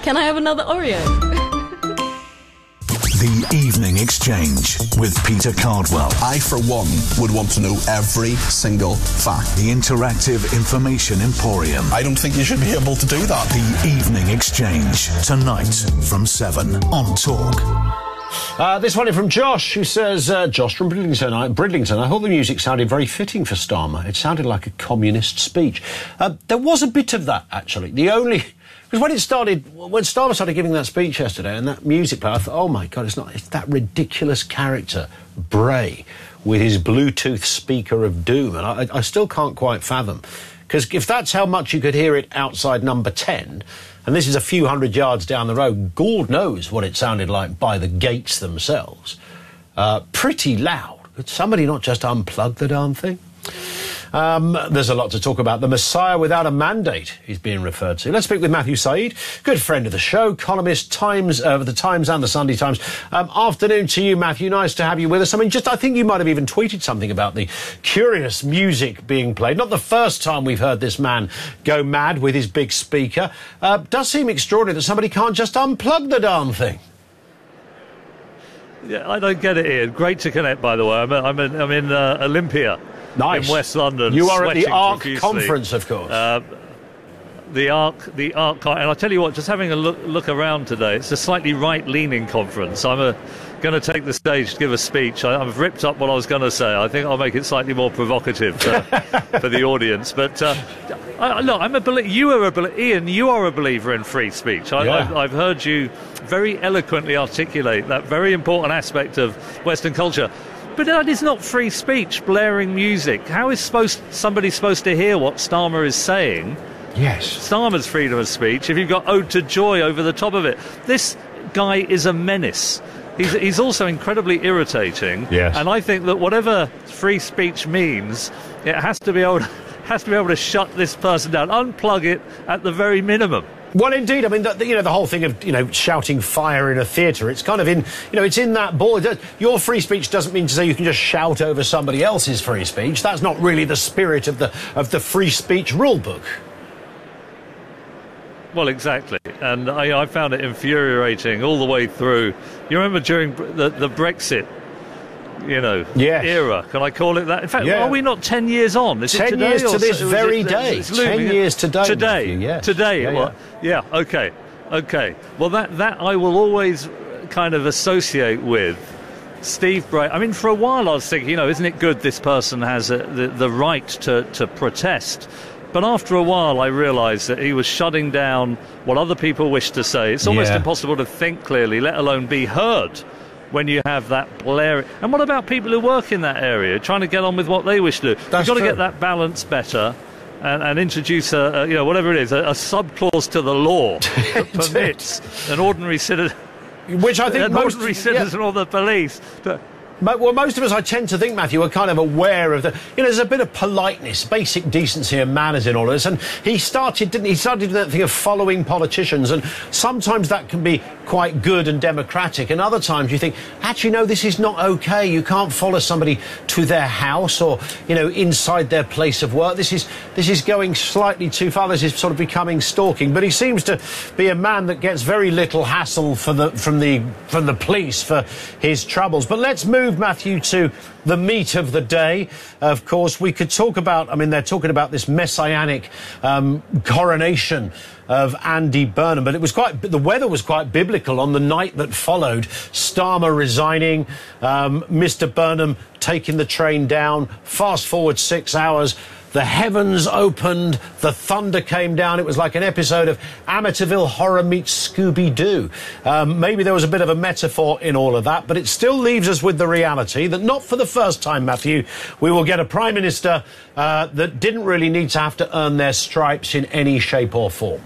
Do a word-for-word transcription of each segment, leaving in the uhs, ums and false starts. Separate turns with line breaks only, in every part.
Can I have another Oreo?
The Evening Exchange with Peter Cardwell.
I, for one, would want to know every single fact.
The Interactive Information Emporium.
I don't think you should be able to do that.
The Evening Exchange, tonight from seven on Talk.
Uh, this one is from Josh, who says, uh, Josh from Bridlington I, Bridlington, I thought the music sounded very fitting for Starmer. It sounded like a communist speech. Uh, there was a bit of that, actually. The only... Because when it started, when Starmer started giving that speech yesterday and that music played, I thought, oh my God, it's not, it's that ridiculous character, Bray, with his Bluetooth speaker of doom. And I, I still can't quite fathom. Because if that's how much you could hear it outside number ten, and this is a few hundred yards down the road, God knows what it sounded like by the gates themselves. Uh, pretty loud. Could somebody not just unplug the darn thing? Um, there's a lot to talk about. The Messiah without a mandate is being referred to. Let's speak with Matthew Said, good friend of the show, columnist, Times, uh, the Times and the Sunday Times. Um, afternoon to you, Matthew. Nice to have you with us. I mean, just I think you might have even tweeted something about the curious music being played. Not the first time we've heard this man go mad with his big speaker. Uh, does seem extraordinary that somebody can't just unplug the darn thing.
Yeah, I don't get it, Ian. Great to connect, by the way. I'm, I'm in, I'm in uh, Olympia.
Nice.
In West London.
You are at the ARC
profusely.
conference, of course.
Uh, the ARC, the ARC, and I'll tell you what, just having a look, look around today, it's a slightly right-leaning conference. I'm going to take the stage to give a speech. I, I've ripped up what I was going to say. I think I'll make it slightly more provocative for, for the audience. But uh, I, look, I'm a belie- you are a belie- Ian, you are a believer in free speech. I,
yeah.
I've, I've heard you very eloquently articulate that very important aspect of Western culture. But that is not free speech, blaring music. How is supposed somebody supposed to hear what Starmer is saying?
Yes.
Starmer's freedom of speech, if you've got Ode to Joy over the top of it. This guy is a menace. He's, he's also incredibly irritating.
Yes.
And I think that whatever free speech means, it has to be able to, has to be able to shut this person down, unplug it at the very minimum.
Well, indeed. I mean, the, the, you know, the whole thing of, you know, shouting fire in a theatre, it's kind of in, you know, it's in that ball. Your free speech doesn't mean to say you can just shout over somebody else's free speech. That's not really the spirit of the of the free speech rule book.
Well, exactly. And I, I found it infuriating all the way through. You remember during the, the Brexit, you know,
yes.
era, can I call it that? In fact,
yeah.
are we not ten years on? Is
ten
it today
years to
or
this
so,
very
it,
day. Ten years today.
Today.
Matthew, yes.
Today.
Yeah,
well, yeah. yeah, okay. Okay. Well, that, that I will always kind of associate with Steve Bray. I mean, for a while I was thinking, you know, isn't it good this person has a, the, the right to, to protest? But after a while, I realised that he was shutting down what other people wish to say. It's almost
yeah.
impossible to think clearly, let alone be heard, when you have that blaring. And what about people who work in that area, trying to get on with what they wish to do? You've got to get that balance better and, and introduce, a, a, you know, whatever it is, a, a subclause to the law that permits an ordinary citizen,
which I think
an
most,
ordinary citizen yeah. or the police to...
Well, most of us, I tend to think, Matthew, are kind of aware of the... You know, there's a bit of politeness, basic decency and manners in all of this. And he started, didn't he, he started that thing of following politicians. And sometimes that can be quite good and democratic. And other times you think, actually, no, this is not OK. You can't follow somebody to their house or, you know, inside their place of work. This is this is going slightly too far. This is sort of becoming stalking. But he seems to be a man that gets very little hassle for the, from the from the police for his troubles. But let's move, Matthew, to the meat of the day. Of course, we could talk about, I mean, they're talking about this messianic um, coronation of Andy Burnham, but it was quite, the weather was quite biblical on the night that followed. Starmer resigning, um, Mister Burnham taking the train down. Fast forward six hours. The heavens opened, the thunder came down. It was like an episode of Amityville Horror meets Scooby-Doo. Um, maybe there was a bit of a metaphor in all of that, but it still leaves us with the reality that not for the first time, Matthew, we will get a Prime Minister uh, that didn't really need to have to earn their stripes in any shape or form.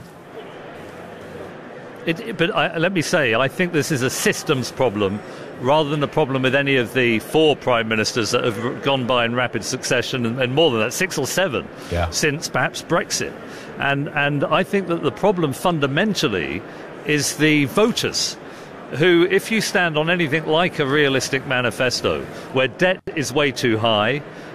It, it, but I, let me say, I think this is a systems problem rather than a problem with any of the four prime ministers that have gone by in rapid succession, and, and more than that, six or seven,
yeah.
since perhaps Brexit. And, and I think that the problem fundamentally is the voters, who, if you stand on anything like a realistic manifesto, where debt is way too high,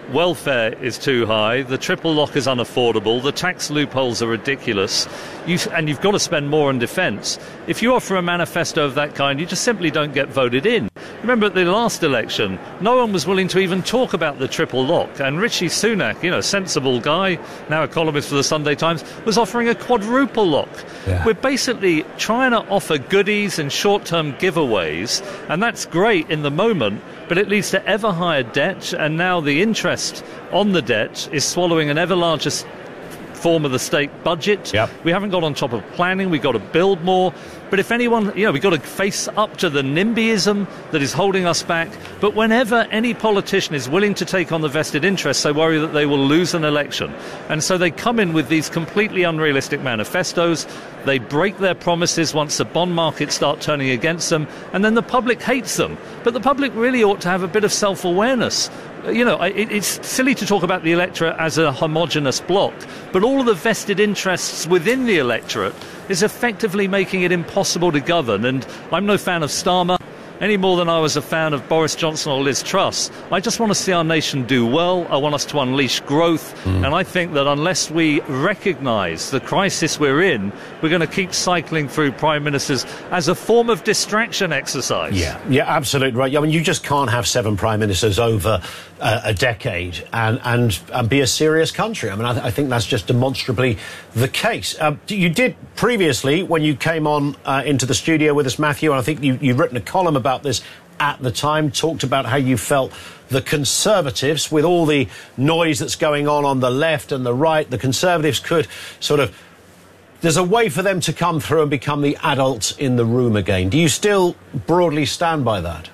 welfare is too high, the triple lock is unaffordable, the tax loopholes are ridiculous, you, and you've got to spend more on defence. If you offer a manifesto of that kind, you just simply don't get voted in. Remember at the last election, no one was willing to even talk about the triple lock, and Rishi Sunak, you know, sensible guy, now a columnist for the Sunday Times, was offering a quadruple lock. Yeah. We're basically trying to offer goodies and short-term giveaways, and that's great in the moment, but it leads to ever higher debt, and now the interest on the debt is swallowing an ever larger form of the state budget.
Yep.
We haven't got on top of planning, we've got to build more. But if anyone, you know, we've got to face up to the NIMBYism that is holding us back. But whenever any politician is willing to take on the vested interests, they worry that they will lose an election. And so they come in with these completely unrealistic manifestos. They break their promises once the bond markets start turning against them. And then the public hates them. But the public really ought to have a bit of self-awareness. You know, it, it's silly to talk about the electorate as a homogenous bloc, but all of the vested interests within the electorate is effectively making it impossible to govern. And I'm no fan of Starmer, any more than I was a fan of Boris Johnson or Liz Truss. I just want to see our nation do well. I want us to unleash growth. Mm. And I think that unless we recognise the crisis we're in, we're going to keep cycling through prime ministers as a form of distraction exercise.
Yeah, yeah, absolutely right. I mean, you just can't have seven prime ministers over uh, a decade and, and, and be a serious country. I mean, I, th- I think that's just demonstrably the case. Uh, you did previously, when you came on uh, into the studio with us, Matthew, and I think you, you'd written a column about this at the time, talked about how you felt the Conservatives, with all the noise that's going on on the left and the right, the Conservatives could sort of, there's a way for them to come through and become the adults in the room again. Do you still broadly stand by that?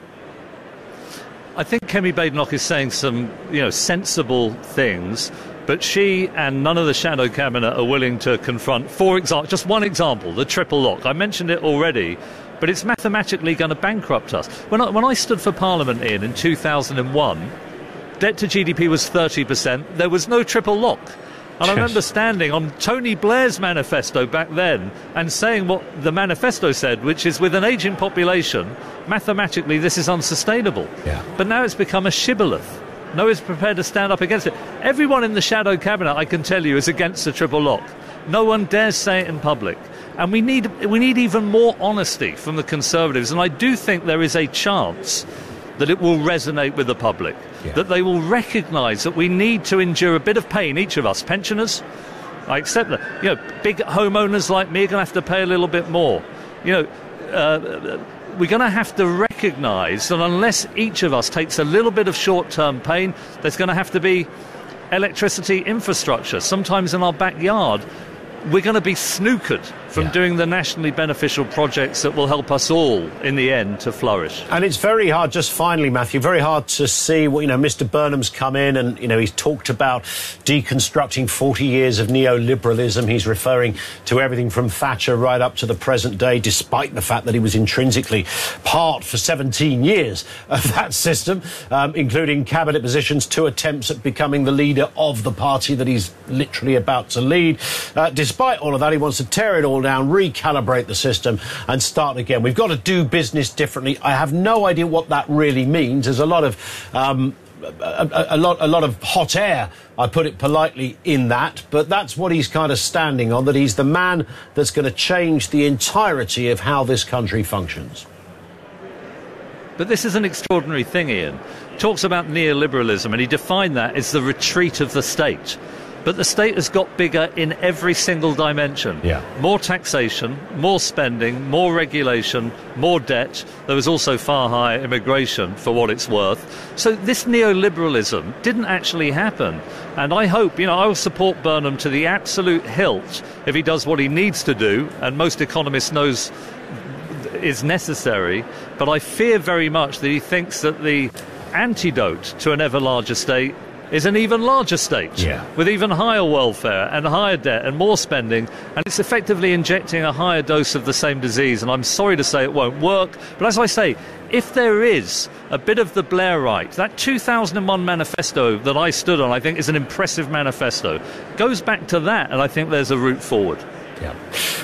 I think Kemi Badenoch is saying some, you know, sensible things, but she and none of the shadow cabinet are willing to confront, for example, just one example, the triple lock. I mentioned it already, but it's mathematically going to bankrupt us. When I, when I stood for Parliament in in two thousand one, debt to G D P was thirty percent. There was no triple lock. And I remember standing on Tony Blair's manifesto back then and saying what the manifesto said, which is with an ageing population, mathematically this is unsustainable.
Yeah.
But now it's become a shibboleth. No one's prepared to stand up against it. Everyone in the shadow cabinet, I can tell you, is against the triple lock. No one dares say it in public. And we need we need even more honesty from the Conservatives. And I do think there is a chance that it will resonate with the public, yeah. that they will recognise that we need to endure a bit of pain, each of us. Pensioners, I accept that. You know, big homeowners like me are going to have to pay a little bit more. You know, uh, we're going to have to recognise that unless each of us takes a little bit of short-term pain, there's going to have to be electricity infrastructure. Sometimes in our backyard, we're going to be snookered from yeah. doing the nationally beneficial projects that will help us all, in the end, to flourish.
And it's very hard, just finally, Matthew, very hard to see, what, you know, Mister Burnham's come in and, you know, he's talked about deconstructing forty years of neoliberalism. He's referring to everything from Thatcher right up to the present day, despite the fact that he was intrinsically part for seventeen years of that system, um, including cabinet positions, two attempts at becoming the leader of the party that he's literally about to lead. Uh, despite all of that, he wants to tear it all down, recalibrate the system and start again. We've got to do business differently. I have no idea what that really means. There's a lot of um, a, a, a lot a lot of hot air, I put it politely, in that, but that's what he's kind of standing on, that he's the man that's going to change the entirety of how this country functions.
But this is an extraordinary thing, Ian. He talks about neoliberalism, and he defined that as the retreat of the state. But the state has got bigger in every single dimension.
Yeah.
More taxation, more spending, more regulation, more debt. There was also far higher immigration, for what it's worth. So this neoliberalism didn't actually happen. And I hope, you know, I will support Burnham to the absolute hilt if he does what he needs to do, and most economists knows is necessary. But I fear very much that he thinks that the antidote to an ever larger state is an even larger state,
yeah.
with even higher welfare and higher debt and more spending, and it's effectively injecting a higher dose of the same disease. And I'm sorry to say it won't work, but as I say, if there is a bit of the Blairite, that two thousand one manifesto that I stood on, I think is an impressive manifesto, goes back to that, and I think there's a route forward.
Yeah.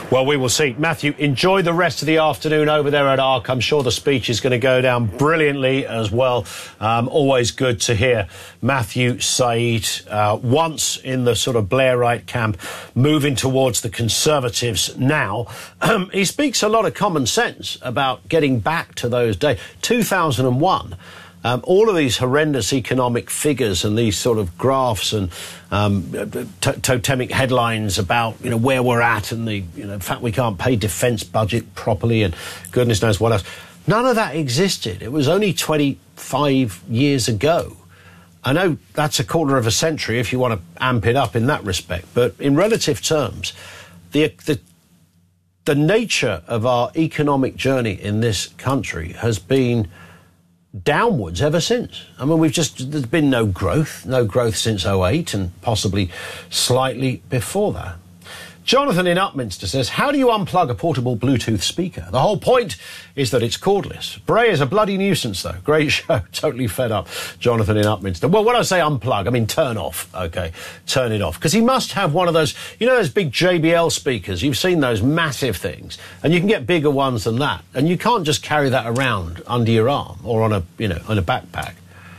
Well, we will see. Matthew, enjoy the rest of the afternoon over there at ARC. I'm sure the speech is going to go down brilliantly as well. Um, always good to hear Matthew Said, uh, once in the sort of Blairite camp, moving towards the Conservatives now. Um, he speaks a lot of common sense about getting back to those days. two thousand one. Um, all of these horrendous economic figures and these sort of graphs and um, to- totemic headlines about, you know, where we're at and the, you know, in fact we can't pay defence budget properly and goodness knows what else. None of that existed. It was only twenty-five years ago. I know that's a quarter of a century if you want to amp it up in that respect, but in relative terms, the the the nature of our economic journey in this country has been downwards ever since. I mean, we've just, there's been no growth, no growth since oh eight and possibly slightly before that. Jonathan in Upminster says, how do you unplug a portable Bluetooth speaker? The whole point is that it's cordless. Bray is a bloody nuisance, though. Great show. Totally fed up. Jonathan in Upminster. Well, when I say unplug, I mean turn off, OK? Turn it off. Because he must have one of those, you know those big J B L speakers? You've seen those massive things. And you can get bigger ones than that. And you can't just carry that around under your arm or on a, you know, on a backpack.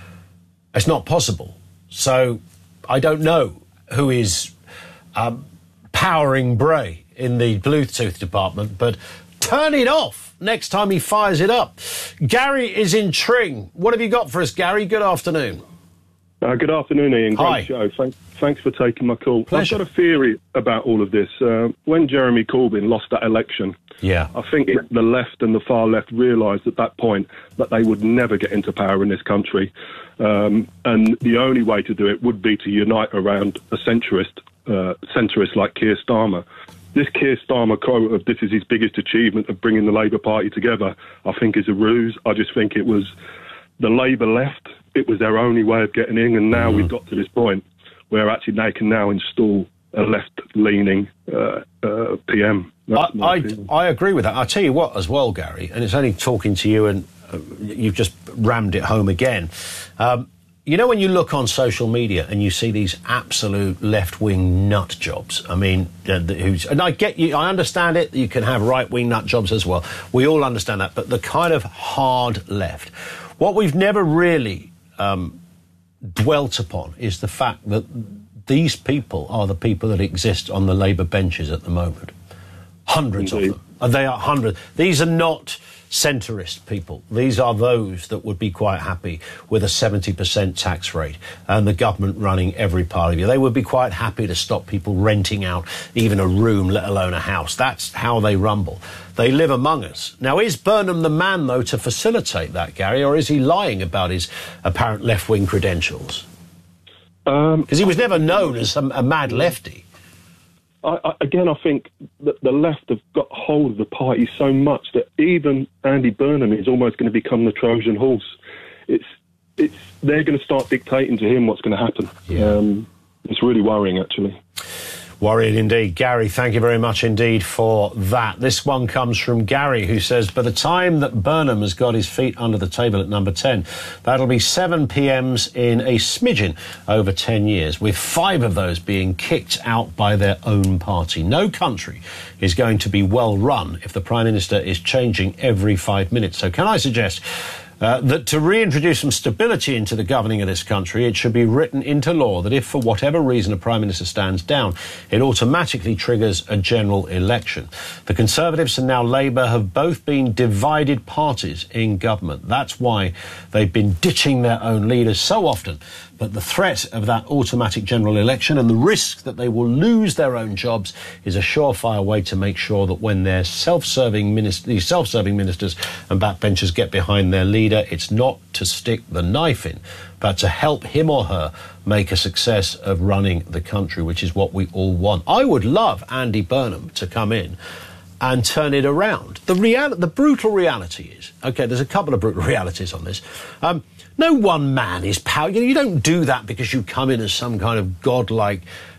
It's not possible. So I don't know who is Um, powering Bray in the Bluetooth department, but turn it off next time he fires it up. Gary is in Tring. What have you got for us, Gary? Good afternoon.
Uh, good afternoon, Ian. Great
Hi.
show. Thanks, thanks for taking my call.
Pleasure.
I've got a theory about all of this. Uh, when Jeremy Corbyn lost that election,
Yeah.
I think it, the left and the far left realised at that point that they would never get into power in this country. Um, and the only way to do it would be to unite around a centrist, uh, centrist like Keir Starmer. This Keir Starmer quote of this is his biggest achievement of bringing the Labour Party together, I think is a ruse. I just think it was the Labour left. It was their only way of getting in, and now mm. we've got to this point where actually they can now install a left-leaning uh, uh, P M.
I, I, I agree with that. I'll tell you what as well, Gary, and it's only talking to you and uh, you've just rammed it home again. Um, you know, when you look on social media and you see these absolute left-wing nut jobs, I mean, uh, who's, and I get you, I understand it, you can have right-wing nut jobs as well. We all understand that, but the kind of hard left. What we've never really um, dwelt upon is the fact that these people are the people that exist on the Labour benches at the moment. Hundreds Indeed. of them. And they are hundreds. These are not centrist people. These are those that would be quite happy with a seventy percent tax rate and the government running every part of you. They would be quite happy to stop people renting out even a room, let alone a house. That's how they rumble. They live among us. Now, is Burnham the man, though, to facilitate that, Gary, or is he lying about his apparent left-wing credentials? Because um, he was never known as a, a mad lefty.
I, I, again, I think that the left have got hold of the party so much that even Andy Burnham is almost going to become the Trojan horse. It's, it's, they're going to start dictating to him what's going to happen. Yeah. Um, it's really worrying, actually.
Worrying indeed. Gary, thank you very much indeed for that. This one comes from Gary, who says, by the time that Burnham has got his feet under the table at number ten, that'll be seven P Ms in a smidgen over ten years, with five of those being kicked out by their own party. No country is going to be well run if the Prime Minister is changing every five minutes. So can I suggest Uh, that to reintroduce some stability into the governing of this country, it should be written into law that if for whatever reason a Prime Minister stands down, it automatically triggers a general election. The Conservatives and now Labour have both been divided parties in government. That's why they've been ditching their own leaders so often. But the threat of that automatic general election and the risk that they will lose their own jobs is a surefire way to make sure that when their self-serving minister, these self-serving ministers and backbenchers get behind their leader, it's not to stick the knife in, but to help him or her make a success of running the country, which is what we all want. I would love Andy Burnham to come in and turn it around. The real, the brutal reality is, OK, there's a couple of brutal realities on this. Um, No one man is power. You know, you don't do that because you come in as some kind of godlike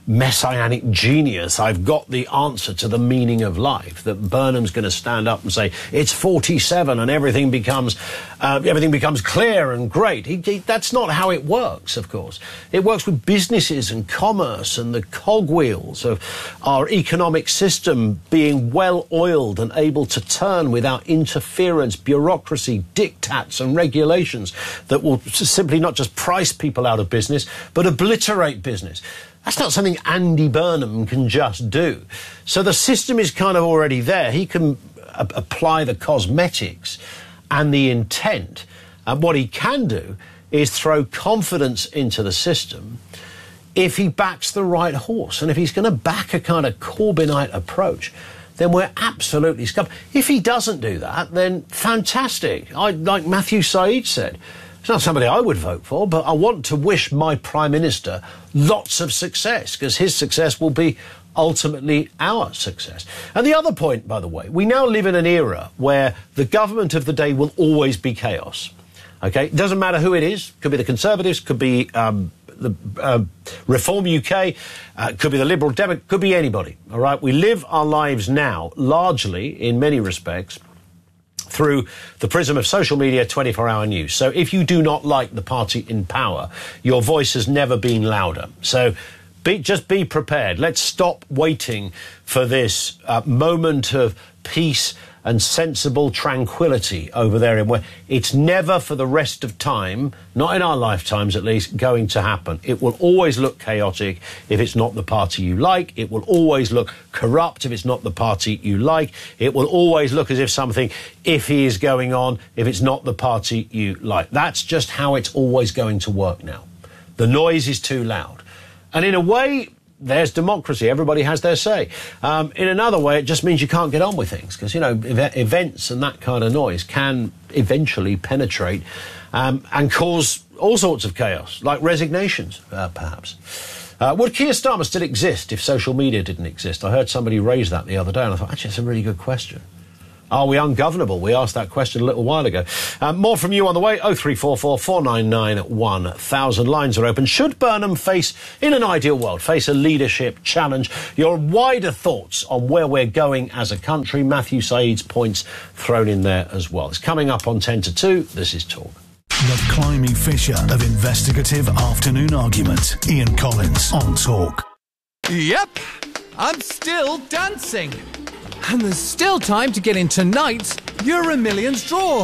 messianic genius. I've got the answer to the meaning of life. That Burnham's going to stand up and say it's forty-seven and everything becomes uh, everything becomes clear and great. He, he, that's not how it works. Of course, it works with businesses and commerce and the cogwheels of our economic system being well oiled and able to turn without interference, bureaucracy, diktats and regulations that will simply not just price people out of business, but obliterate business. That's not something Andy Burnham can just do. So the system is kind of already there. He can a- apply the cosmetics and the intent. And what he can do is throw confidence into the system if he backs the right horse. And if he's going to back a kind of Corbynite approach, then we're absolutely scuffed. If he doesn't do that, then fantastic. I, like Matthew Said said, it's not somebody I would vote for, but I want to wish my Prime Minister lots of success, because his success will be ultimately our success. And the other point, by the way, we now live in an era where the government of the day will always be chaos. OK? It doesn't matter who it is. Could be the Conservatives, could be um, the uh, Reform U K, uh, could be the Liberal Democrat, could be anybody. All right? We live our lives now largely, in many respects, through the prism of social media, twenty-four hour news. So if you do not like the party in power, your voice has never been louder. So be, just be prepared. Let's stop waiting for this uh, moment of peace and sensible tranquility over there. In where it's never for the rest of time, not in our lifetimes at least, going to happen. It will always look chaotic if it's not the party you like. It will always look corrupt if it's not the party you like. It will always look as if something iffy is going on if it's not the party you like. That's just how it's always going to work now. The noise is too loud. And in a way, there's democracy. Everybody has their say. Um, in another way, it just means you can't get on with things because, you know, ev- events and that kind of noise can eventually penetrate um, and cause all sorts of chaos, like resignations, uh, perhaps. Uh, would Keir Starmer still exist if social media didn't exist? I heard somebody raise that the other day and I thought, actually, it's a really good question. Are we ungovernable? We asked that question a little while ago. Um, more from you on the way. oh three four four, four nine nine, one thousand. Lines are open. Should Burnham face, in an ideal world, face a leadership challenge? Your wider thoughts on where we're going as a country. Matthew Said's points thrown in there as well. It's coming up on ten to two. This is Talk.
The Climie Fisher of investigative afternoon argument. Ian Collins on Talk.
Yep, I'm still dancing. And there's still time to get in tonight's Euro Millions draw.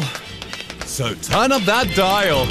So turn up that dial.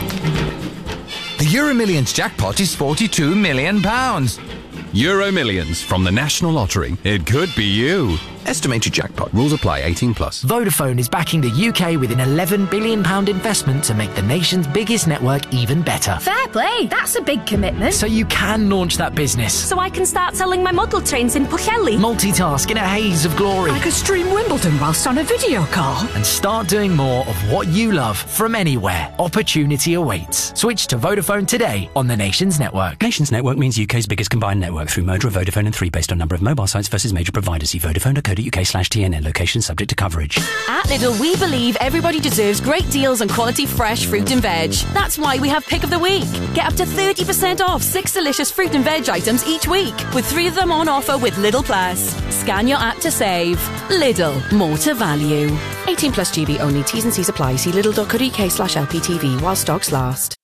The Euro Millions jackpot is forty-two million pounds.
Euro Millions from the National Lottery. It could be you.
Estimated jackpot. Rules apply. eighteen plus.
Vodafone is backing the U K with an eleven billion pounds investment to make the nation's biggest network even better.
Fair play. That's a big commitment.
So you can launch that business.
So I can start selling my model trains in Pwllheli.
Multitask in a haze of glory.
I could stream Wimbledon whilst on a video call.
And start doing more of what you love from anywhere. Opportunity awaits. Switch to Vodafone today on the Nations Network.
Nations Network means U K's biggest combined network through Moda, Vodafone and three based on number of mobile sites versus major providers. See Vodafone dot co dot uk slash T N N. Location subject to coverage.
At Lidl, we believe everybody deserves great deals on quality fresh fruit and veg. That's why we have Pick of the Week. Get up to thirty percent off six delicious fruit and veg items each week, with three of them on offer with Lidl Plus. Scan your app to save. Lidl, more to value. eighteen plus G B only. T's and C's apply. See lidl dot co dot uk slash L P T V while stocks last.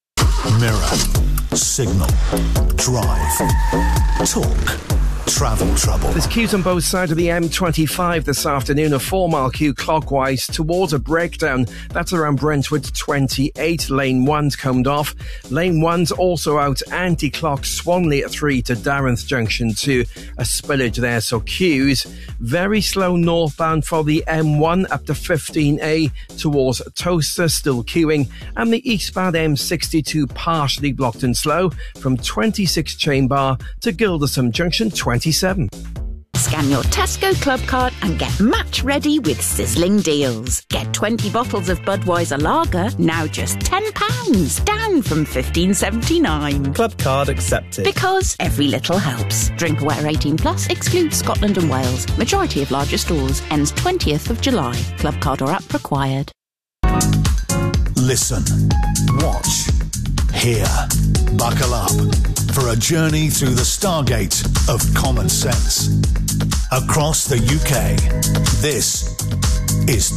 Mirror, Signal, Drive, Talk. Travel trouble.
There's queues on both sides of the M twenty-five this afternoon, a four-mile queue clockwise towards a breakdown. That's around Brentwood twenty-eight. Lane one's combed off. Lane one's also out anti-clock Swanley at three to Darrenth Junction two. A spillage there, so queues. Very slow northbound for the M one up to fifteen A towards Toaster, still queuing. And the eastbound M sixty-two partially blocked and slow from twenty-six Chain Bar to Gilderson Junction twenty-seven.
Scan your Tesco Club card and get match ready with sizzling deals. Get twenty bottles of Budweiser Lager, now just ten pounds, down from fifteen seventy-nine.
Club card accepted.
Because every little helps. Drink aware eighteen plus, excludes Scotland and Wales. Majority of larger stores, ends twentieth of July. Club card or app required.
Listen, watch, here. Buckle up for a journey through the stargate of common sense. Across the U K, this is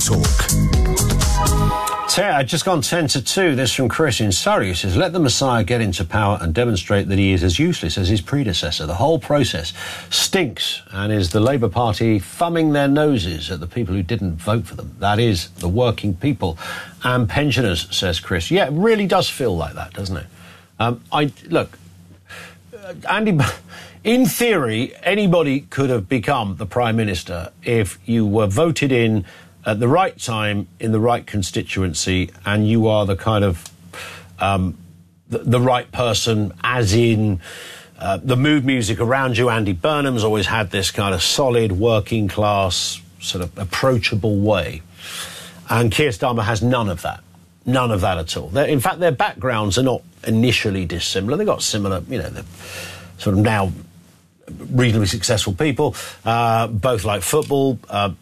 Talk.
I've just gone ten to two. This from Chris in Surrey, who says, let the Messiah get into power and demonstrate that he is as useless as his predecessor. The whole process stinks, and is the Labour Party thumbing their noses at the people who didn't vote for them. That is, the working people and pensioners, says Chris. Yeah, it really does feel like that, doesn't it? Um, I Look, uh, Andy, in theory, anybody could have become the Prime Minister if you were voted in at the right time, in the right constituency, and you are the kind of um, the, the right person, as in uh, the mood music around you. Andy Burnham's always had this kind of solid, working class, sort of approachable way. And Keir Starmer has none of that. None of that at all. They're, in fact, their backgrounds are not initially dissimilar. They've got similar, you know, they're sort of now reasonably successful people, uh, both like football. Uh,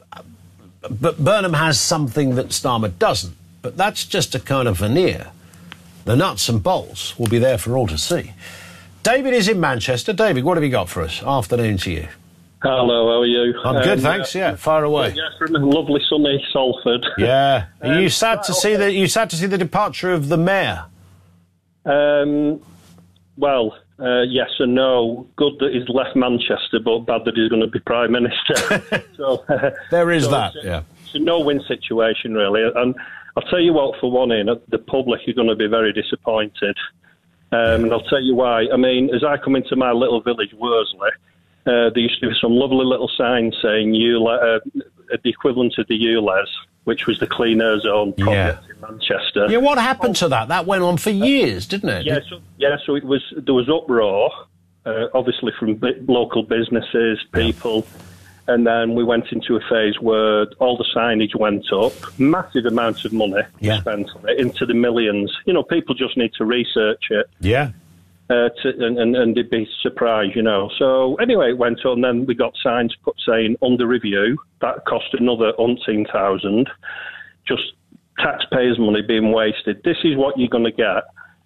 But Burnham has something that Starmer doesn't. But that's just a kind of veneer. The nuts and bolts will be there for all to see. David is in Manchester. David, what have you got for us? Afternoon to you.
Hello, how are you?
I'm good,
um,
thanks. Yeah, far away.
Yeah, from lovely sunny Salford.
Yeah. Are
um,
you sad to see the you sad to see the departure of the mayor?
Um, well, uh, yes and no. Good that he's left Manchester, but bad that he's going to be Prime Minister. so uh,
There is
so
that,
it's a,
yeah.
It's a no-win situation, really. And I'll tell you what, for one in, the public are going to be very disappointed. Um, and I'll tell you why. I mean, as I come into my little village, Worsley, uh, there used to be some lovely little signs saying U L E Z, uh, the equivalent of the U L E Z, which was the Clean Air Zone project
Yeah.
in Manchester.
Yeah, what happened to that? That went on for years, didn't it?
Yeah, so, yeah, so it was. There was uproar, uh, obviously from bi- local businesses, people, and then we went into a phase where all the signage went up, massive amounts of money
Yeah.
spent on it, into the millions. You know, people just need to research it.
Yeah.
Uh, to, and, and, and they'd be surprised, you know. So anyway, it went on. Then we got signs put saying under review. That cost another umpteen thousand. Just taxpayers' money being wasted. This is what you're going to get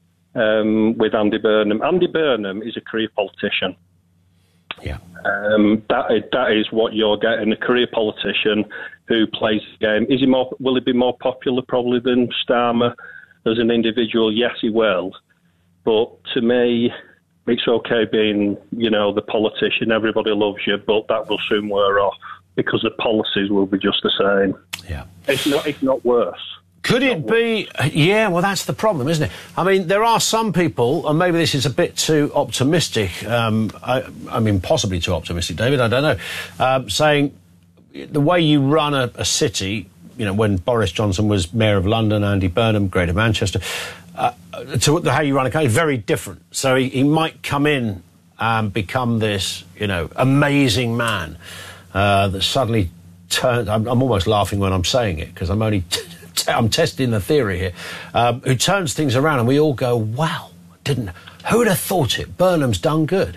um, with Andy Burnham. Andy Burnham is a career politician.
Yeah.
Um, that is, that is what you're getting, a career politician who plays the game. Is he more? Will he be more popular probably than Starmer as an individual? Yes, he will. But to me, it's okay being, you know, the politician. Everybody loves you, but that will soon wear off because the policies will be just the same.
Yeah.
It's not, it's not worse.
Could it be... Yeah, well, that's the problem, isn't it? I mean, there are some people, and maybe this is a bit too optimistic, um, I, I mean, possibly too optimistic, David, I don't know, um, saying the way you run a, a city, you know, when Boris Johnson was Mayor of London, Andy Burnham, Greater Manchester, uh, to how you run a country, very different. So he, he might come in and become this, you know, amazing man uh, that suddenly turns... I'm, I'm almost laughing when I'm saying it, because I'm only... I'm testing the theory here, um, who turns things around and we all go, wow, didn't... Who'd have thought it? Burnham's done good.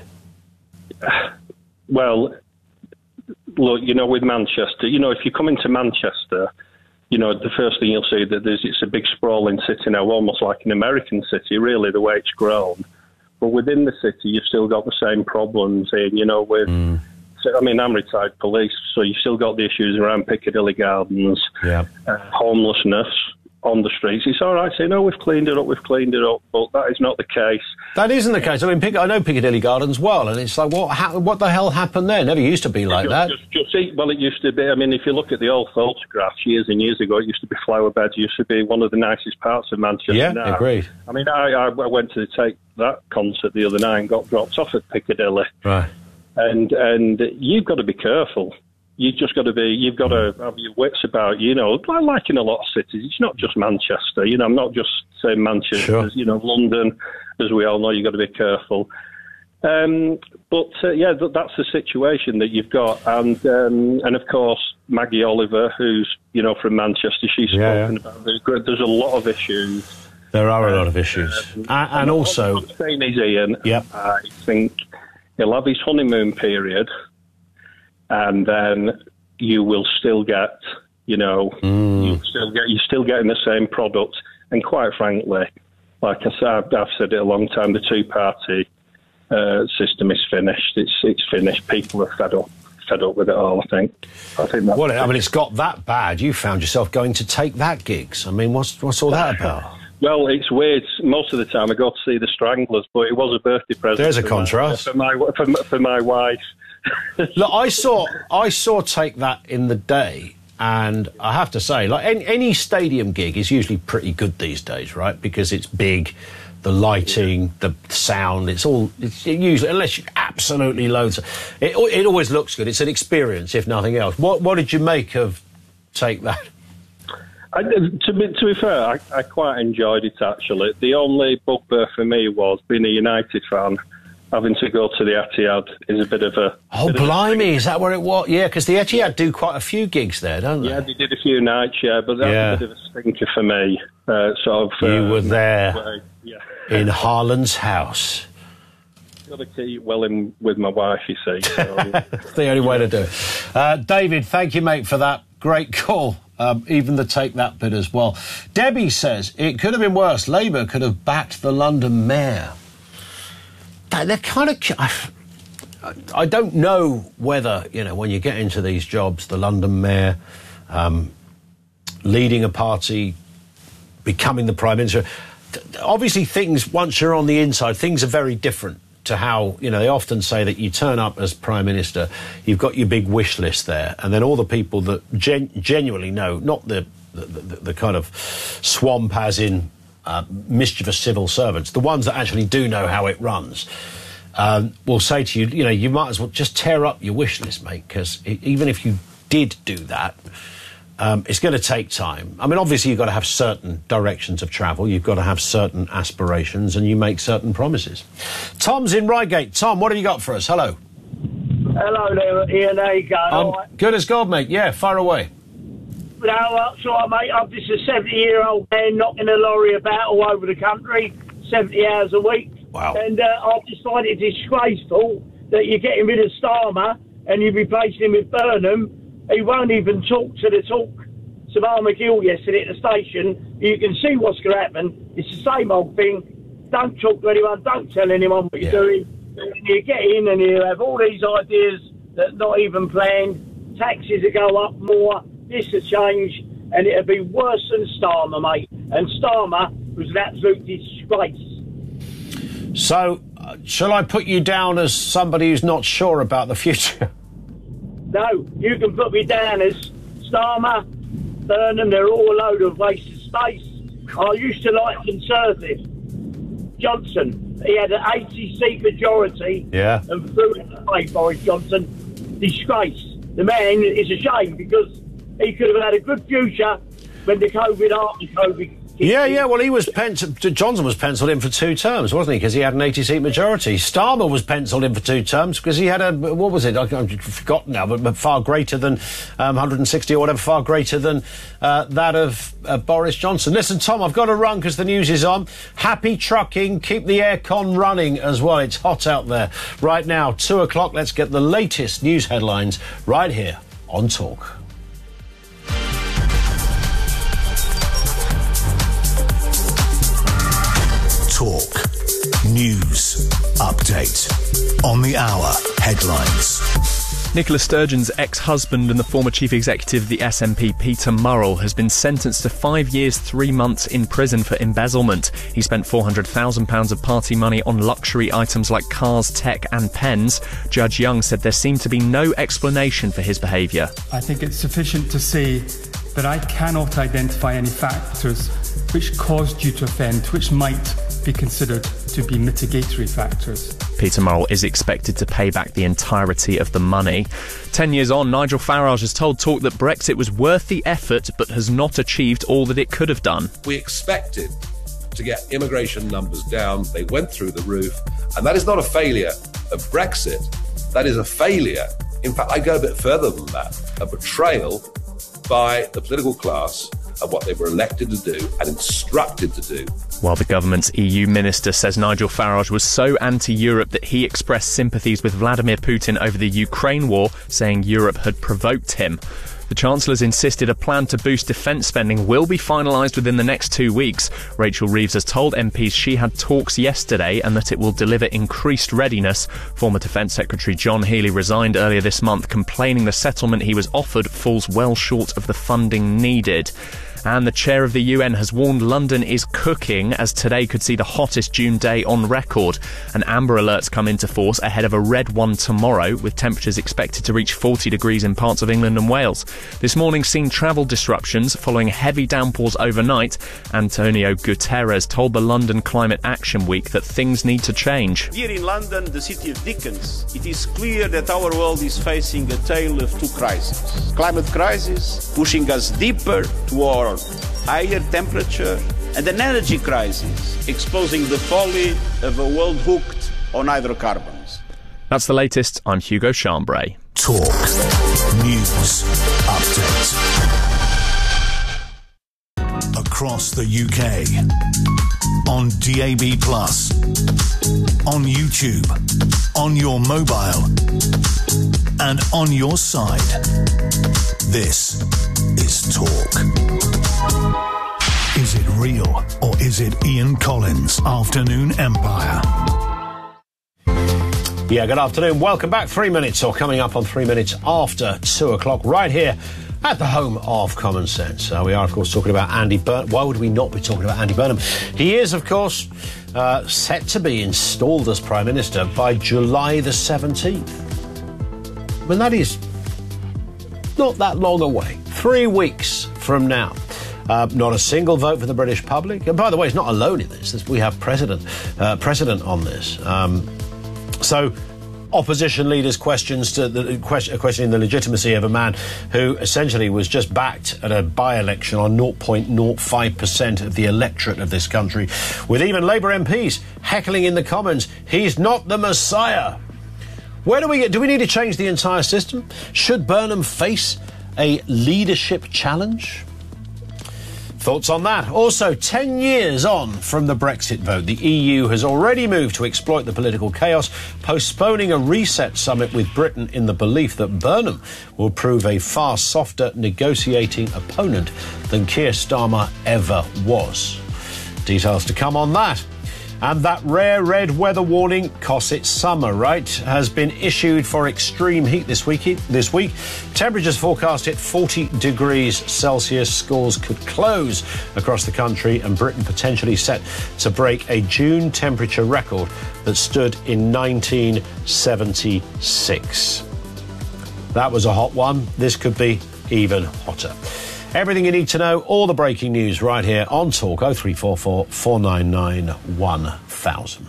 Well, look, you know, with Manchester, you know, if you come into Manchester, you know, the first thing you'll see that there's it's a big sprawling city now, almost like an American city, really, the way it's grown. But within the city, you've still got the same problems in, you know, with... Mm. I mean, I'm retired police, so you've still got the issues around Piccadilly Gardens,
yeah.
uh, homelessness on the streets. It's all right saying, no, we've cleaned it up, we've cleaned it up, but that is not the case.
That isn't the case. I mean, Pic- I know Piccadilly Gardens well, and it's like, what ha- what the hell happened there? It never used to be like
just,
that.
Just, just see, well, it used to be, I mean, if you look at the old photographs years and years ago, it used to be flower beds, it used to be one of the nicest parts of Manchester.
Yeah,
now.
agreed.
I mean, I, I went to take that concert the other night and got dropped off at Piccadilly.
Right.
And and you've got to be careful. You've just got to be. You've got to have your wits about. You know, like in a lot of cities, it's not just Manchester. You know, I'm not just saying Manchester.
Sure.
You know, London, as we all know, you've got to be careful. Um, but uh, yeah, th- that's the situation that you've got, and um, and of course Maggie Oliver, who's you know from Manchester, she's
yeah,
spoken
yeah.
about. There's, there's a lot of issues.
There are a lot of issues, um, and, and also.
What I'm saying is, Ian,
yep.
I think. He'll have his honeymoon period, and then you will still get, you know,
mm.
you still get, you're still getting the same product. And quite frankly, like I said, I've, I've said it a long time, the two-party uh, system is finished. It's it's finished. People are fed up. Fed up with it all, I think. I think that's
well, I mean, it's got that bad. You found yourself going to Take That gigs. I mean, what's what's all that about?
Well, it's weird. Most of the time I go to see the Stranglers, but it was a birthday present.
There's a
for
contrast.
My, for, my, for, my, for my wife.
Look, I saw I saw Take That in the day, and I have to say, like any, any stadium gig is usually pretty good these days, right? Because it's big. The lighting, the sound, it's all, it's usually, unless you absolutely loads it, it always looks good. It's an experience, if nothing else. What what did you make of Take That?
I, to, be, to be fair, I, I quite enjoyed it, actually. The only bugbear for me was, being a United fan, having to go to the Etihad is a bit of a...
Oh, blimey, a, is that where it was? Yeah, because the Etihad do quite a few gigs there, don't they?
Yeah, they did a few nights, yeah, but that's
yeah.
a bit of a stinker for me. Uh, sort of,
you
uh,
were there.
Way, yeah.
In Haaland's house.
Got to keep well in with my wife, you see. So,
that's the only way to do it. Uh, David, thank you, mate, for that. Great call. Um, even the Take That bit as well. Debbie says, it could have been worse. Labour could have backed the London mayor. They're kind of... I, I don't know whether, you know, when you get into these jobs, the London mayor, um, leading a party, becoming the Prime Minister... Obviously, things, once you're on the inside, things are very different to how, you know, they often say that you turn up as Prime Minister, you've got your big wish list there, and then all the people that gen- genuinely know, not the, the, the, the kind of swamp as in uh, mischievous civil servants, the ones that actually do know how it runs, um, will say to you, you know, you might as well just tear up your wish list, mate, because even if you did do that, Um, it's going to take time. I mean, obviously, you've got to have certain directions of travel. You've got to have certain aspirations, and you make certain promises. Tom's in Reigate. Tom, what have you got for us? Hello.
Hello there, Ian. How you going?
Um,
right?
Good as gold, mate. Yeah, far away.
No, that's all right, mate. I'm just a seventy-year-old man knocking a lorry about all over the country, seventy hours a week.
Wow.
And uh, I just find it disgraceful that you're getting rid of Starmer and you're replacing him with Burnham. He won't even talk to the talk to Mark McGill yesterday at the station. You can see what's going to happen. It's the same old thing. Don't talk to anyone. Don't tell anyone what you're
yeah.
doing. And you get in and you have all these ideas that are not even planned. Taxes will go up more. This will change. And it'll be worse than Starmer, mate. And Starmer was an absolute disgrace.
So, uh, shall I put you down as somebody who's not sure about the future?
No, you can put me down as Starmer, Burnham. They're all a load of wasted space. I used to like Conservative. Johnson, he had an eighty-seat majority
yeah.
and threw it away, Boris Johnson. Disgrace. The man is a shame because he could have had a good future when the COVID, after COVID...
Yeah, yeah, well, he was penciled, Johnson was penciled in for two terms, wasn't he? Because he had an eighty-seat majority. Starmer was penciled in for two terms because he had a, what was it? I've forgotten now, but, but far greater than um, one hundred sixty or whatever, far greater than uh, that of uh, Boris Johnson. Listen, Tom, I've got to run because the news is on. Happy trucking, keep the aircon running as well. It's hot out there. Right now, two o'clock, let's get the latest news headlines right here on Talk.
Talk. News. Update. On the hour. Headlines.
Nicola Sturgeon's ex-husband and the former chief executive of the S N P, Peter Murrell, has been sentenced to five years, three months in prison for embezzlement. He spent four hundred thousand pounds of party money on luxury items like cars, tech and pens. Judge Young said there seemed to be no explanation for his behaviour.
I think it's sufficient to say that I cannot identify any factors which caused you to offend, which might be considered to be mitigatory factors.
Peter Murrell is expected to pay back the entirety of the money. Ten years on, Nigel Farage has told Talk that Brexit was worth the effort but has not achieved all that it could have done.
We expected to get immigration numbers down. They went through the roof. And that is not a failure of Brexit. That is a failure. In fact, I go a bit further than that. A betrayal by the political class of what they were elected to do and instructed to do
While the government's E U minister says Nigel Farage was so anti-Europe that he expressed sympathies with Vladimir Putin over the Ukraine war, saying Europe had provoked him. The Chancellor's insisted a plan to boost defence spending will be finalised within the next two weeks. Rachel Reeves has told M Ps she had talks yesterday and that it will deliver increased readiness. Former Defence Secretary John Healey resigned earlier this month, complaining the settlement he was offered falls well short of the funding needed. And the chair of the U N has warned London is cooking, as today could see the hottest June day on record. And amber alerts come into force ahead of a red one tomorrow, with temperatures expected to reach forty degrees in parts of England and Wales. This morning's seen travel disruptions following heavy downpours overnight. Antonio Guterres told the London Climate Action Week that things need to change.
Here in London, the city of Dickens, it is clear that our world is facing a tale of two crises. Climate crisis, pushing us deeper toward higher temperature, and an energy crisis, exposing the folly of a world hooked on hydrocarbons.
That's the latest. I'm Hugo Chambray.
Talk News Update. Across the U K, on D A B plus, on YouTube, on your mobile, and on your side. This is Talk. Is it real, or is it Ian Collins' Afternoon Empire?
Yeah, good afternoon. Welcome back. Three minutes, or coming up on three minutes after two o'clock, right here at the home of Common Sense. Uh, we are, of course, talking about Andy Burnham. Why would we not be talking about Andy Burnham? He is, of course, uh, set to be installed as Prime Minister by July the seventeenth. I mean, that is not that long away. Three weeks from now. Uh, not a single vote for the British public. And by the way, he's not alone in this. We have precedent, uh, precedent on this. Um, so, opposition leaders' questions to the question, questioning the legitimacy of a man who essentially was just backed at a by-election on zero point zero five percent of the electorate of this country, with even Labour M Ps heckling in the Commons, he's not the Messiah. Where do we get? Do we need to change the entire system? Should Burnham face a leadership challenge? Thoughts on that? Also, ten years on from the Brexit vote, the E U has already moved to exploit the political chaos, postponing a reset summit with Britain in the belief that Burnham will prove a far softer negotiating opponent than Keir Starmer ever was. Details to come on that. And that rare red weather warning, 'cause it's summer, right, has been issued for extreme heat this week. This week, temperatures forecast at forty degrees Celsius. Schools could close across the country, and Britain potentially set to break a June temperature record that stood in nineteen seventy-six. That was a hot one. This could be even hotter. Everything you need to know, all the breaking news right here on Talk. oh three four four, four nine nine, one thousand.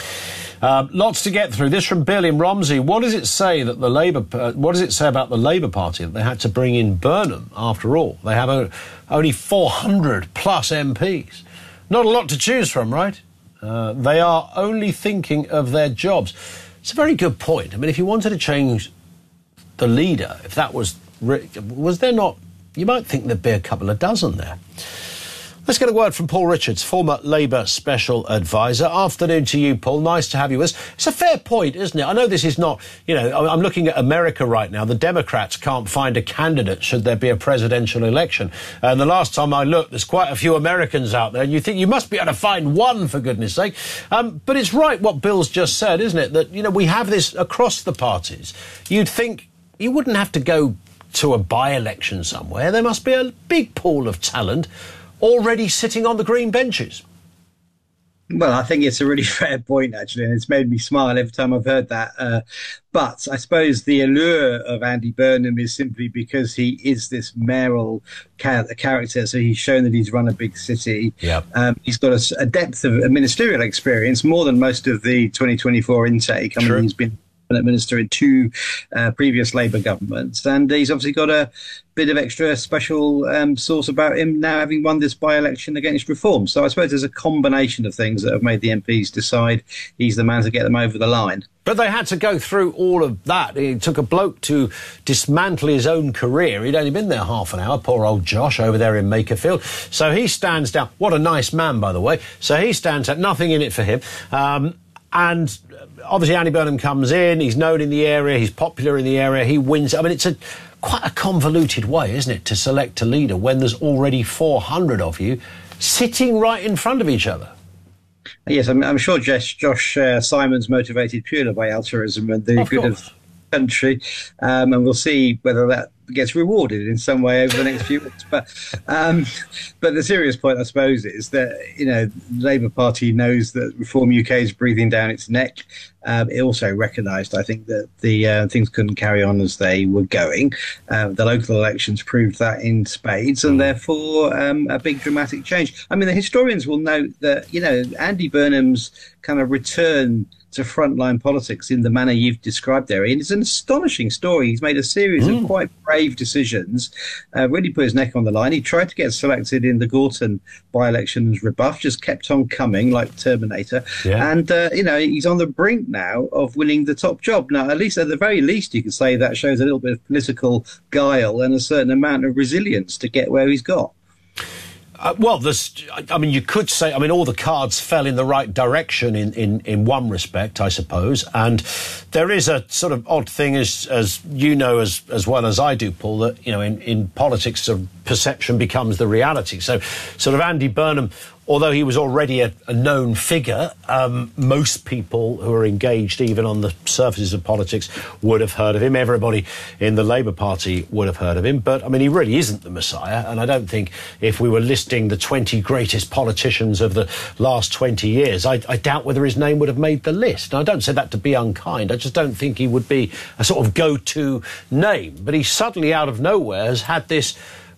Um, lots to get through. This from Bill in Romsey. What does it say that the Labour? Uh, what does it say about the Labour Party that they had to bring in Burnham? After all, they have a, only four hundred plus M Ps. Not a lot to choose from, right? Uh, they are only thinking of their jobs. It's a very good point. I mean, if you wanted to change the leader, if that was was there not? You might think there'd be a couple of dozen there. Let's get a word from Paul Richards, former Labour Special Advisor. Afternoon to you, Paul. Nice to have you with us. It's a fair point, isn't it? I know this is not, you know, I'm looking at America right now. The Democrats can't find a candidate should there be a presidential election. And the last time I looked, there's quite a few Americans out there, and you think you must be able to find one, for goodness sake. Um, but it's right what Bill's just said, isn't it? That, you know, we have this across the parties. You'd think you wouldn't have to go to a by-election somewhere. There must be a big pool of talent already sitting on the green benches.
Well, I think it's a really fair point, actually, and it's made me smile every time I've heard that. Uh, but I suppose the allure of Andy Burnham is simply because he is this mayoral character. So he's shown that he's run a big city.
Yep.
Um, he's got a, a depth of a ministerial experience, more than most of the twenty twenty-four intake. I mean,
True.
he's been cabinet minister in two uh, previous Labour governments, and he's obviously got a bit of extra special um, sauce about him now having won this by-election against reform. So I suppose there's a combination of things that have made the M Ps decide he's the man to get them over the line.
But they had to go through all of that. It took a bloke to dismantle his own career. He'd only been there half an hour, poor old Josh over there in Makerfield. So he stands down. What a nice man, by the way. So he stands out. Nothing in it for him. Um, and obviously Andy Burnham comes in. He's known in the area. He's popular in the area. He wins. I mean, it's a quite a convoluted way, isn't it, to select a leader when there's already four hundred of you sitting right in front of each other.
Yes, I'm, I'm sure Josh, Josh uh, Simon's motivated purely by altruism and the
of
good
course.
of the country, um, and we'll see whether that gets rewarded in some way over the next few weeks. But um, but the serious point, I suppose, is that, you know, the Labour Party knows that Reform U K is breathing down its neck. Um, it also recognised, I think, that the uh, things couldn't carry on as they were going. Uh, the local elections proved that in spades, and therefore um, a big dramatic change. I mean, the historians will note that, you know, Andy Burnham's kind of return to frontline politics in the manner you've described there, Ian, it's an astonishing story. He's made a series mm. of quite brave decisions, uh, really put his neck on the line. He tried to get selected in the Gorton by-elections rebuff, just kept on coming like Terminator. Yeah. And, uh, you know, he's on the brink now of winning the top job. Now, at least at the very least, you could say that shows a little bit of political guile and a certain amount of resilience to get where he's got.
Uh, well, there's, I mean, you could say, I mean, all the cards fell in the right direction in, in, in one respect, I suppose. And there is a sort of odd thing, as as you know as as well as I do, Paul, that, you know, in, in politics, sort of perception becomes the reality. So sort of Andy Burnham, although he was already a, a known figure, um, most people who are engaged, even on the surfaces of politics, would have heard of him. Everybody in the Labour Party would have heard of him. But, I mean, he really isn't the Messiah. And I don't think if we were listing the twenty greatest politicians of the last twenty years, I, I doubt whether his name would have made the list. And I don't say that to be unkind. I just don't think he would be a sort of go-to name. But he suddenly, out of nowhere, has had this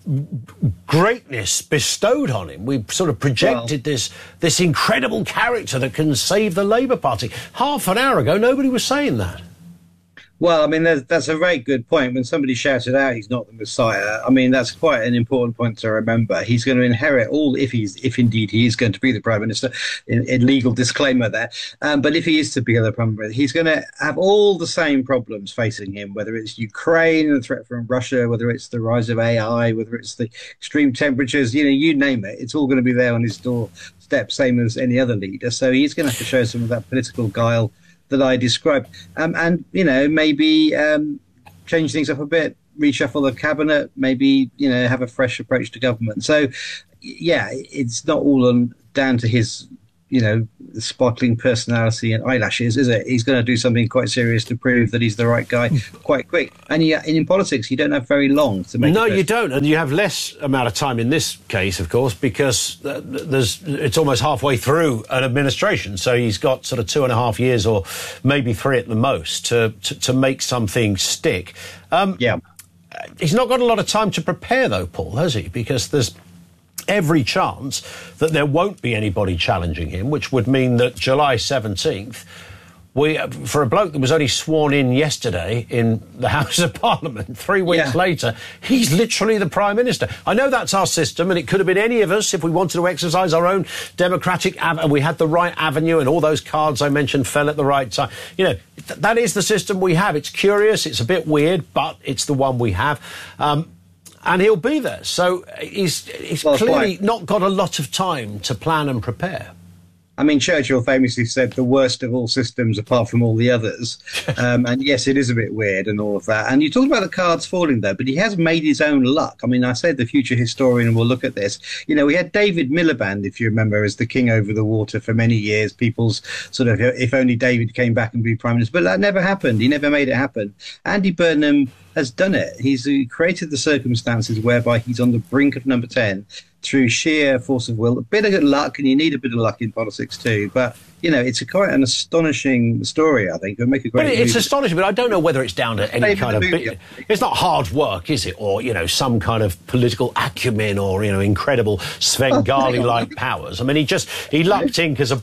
greatness bestowed on him. We've sort of projected well, this this incredible character that can save the Labour Party. Half an hour ago, nobody was saying that.
Well, I mean, that's a very good point. When somebody shouted out he's not the Messiah, I mean, that's quite an important point to remember. He's going to inherit all, if he's, if indeed he is going to be the Prime Minister, in, in legal disclaimer there, um, but if he is to be the Prime Minister, he's going to have all the same problems facing him, whether it's Ukraine and the threat from Russia, whether it's the rise of A I, whether it's the extreme temperatures, you know, you name it, it's all going to be there on his doorstep, same as any other leader. So he's going to have to show some of that political guile that I described, um, and, you know, maybe um, change things up a bit, reshuffle the cabinet, maybe, you know, have a fresh approach to government. So, yeah, it's not all on, down to his, you know, sparkling personality and eyelashes, is it? He's going to do something quite serious to prove that he's the right guy quite quick. And, you, and in politics, you don't have very long to make
No,
it
you don't. And you have less amount of time in this case, of course, because there's it's almost halfway through an administration. So he's got sort of two and a half years or maybe three at the most to, to, to make something stick. Um,
yeah.
He's not got a lot of time to prepare, though, Paul, has he? Because there's every chance that there won't be anybody challenging him, which would mean that July seventeenth, we, for a bloke that was only sworn in yesterday in the House of Parliament, three weeks yeah. later, he's literally the Prime Minister. I know that's our system, and it could have been any of us if we wanted to exercise our own democratic av- and we had the right avenue, and all those cards I mentioned fell at the right time. You know, th- that is the system we have. It's curious, it's a bit weird, but it's the one we have. Um, And he'll be there. So he's, he's well, clearly quite. not got a lot of time to plan and prepare.
I mean, Churchill famously said the worst of all systems apart from all the others. Um, and yes, it is a bit weird and all of that. And you talked about the cards falling there, but he has made his own luck. I mean, I said the future historian will look at this. You know, we had David Miliband, if you remember, as the king over the water for many years. People's sort of, if only David came back and be Prime Minister. But that never happened. He never made it happen. Andy Burnham has done it. He's created the circumstances whereby he's on the brink of number ten through sheer force of will. A bit of luck, and you need a bit of luck in politics too. But, you know, it's a quite an astonishing story, I think. It'll make a great
But it's
movie.
astonishing, but I don't know whether it's down to any
Maybe
kind of...
movie,
Bit, it's not hard work, is it? Or, you know, some kind of political acumen or, you know, incredible Svengali-like powers. I mean, he just... He lucked in because a bloke